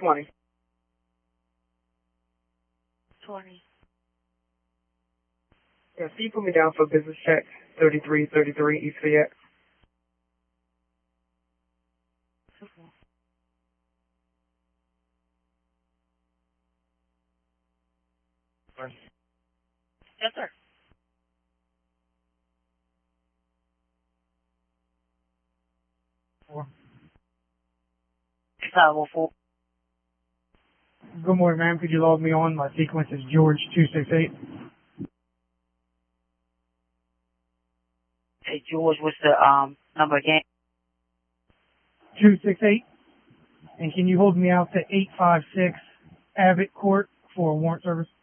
20. 20. Yeah, can you put me down for business check 3333 East Fayette? Yes, sir. Four. Good morning, ma'am. Could you log me on? My sequence is George 268. Hey, George, what's the number again? 268. And can you hold me out to 856 Abbott Court for a warrant service?